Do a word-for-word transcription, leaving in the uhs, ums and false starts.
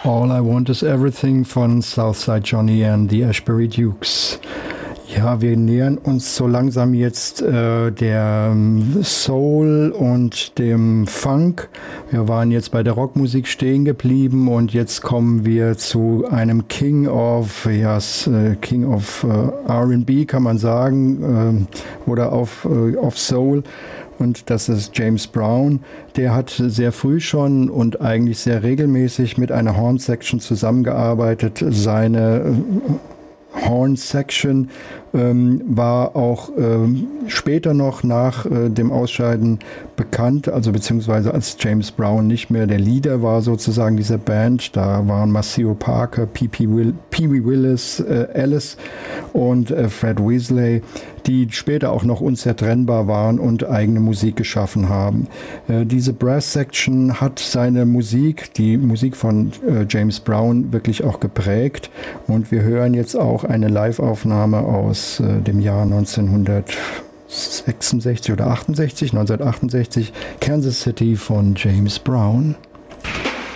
All I Want Is Everything von Southside Johnny and the Ashbury Dukes. Ja, wir nähern uns so langsam jetzt äh, der Soul und dem Funk. Wir waren jetzt bei der Rockmusik stehen geblieben und jetzt kommen wir zu einem King of, yes, King of äh, R and B kann man sagen, äh, oder auf, äh, auf Soul. Und das ist James Brown. Der hat sehr früh schon und eigentlich sehr regelmäßig mit einer Horn Section zusammengearbeitet. Seine äh, Horn Section ähm, war auch ähm, später noch nach äh, dem Ausscheiden bekannt, also beziehungsweise als James Brown nicht mehr der Leader war sozusagen dieser Band. Da waren Maceo Parker, Pee Wee Willis, äh, Alice und äh, Fred Weasley, die später auch noch unzertrennbar waren und eigene Musik geschaffen haben. Äh, diese Brass Section hat seine Musik, die Musik von äh, James Brown, wirklich auch geprägt. Und wir hören jetzt auch eine Live-Aufnahme aus äh, dem Jahr neunzehnhundertsechsundsechzig oder achtundsechzig, neunzehnhundertachtundsechzig, Kansas City von James Brown.